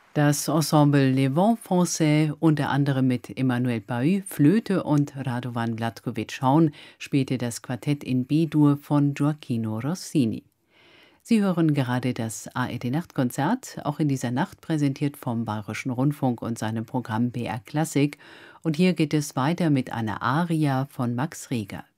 Das Ensemble Les Vents Français, unter anderem mit Emmanuel Bahut, Flöte und Radovan Vlatkovic Horn, spielte das Quartett in B-Dur von Gioacchino Rossini. Sie hören gerade das ARD-Nachtkonzert, auch in dieser Nacht präsentiert vom Bayerischen Rundfunk und seinem Programm BR Klassik. Und hier geht es weiter mit einer Aria von Max Reger.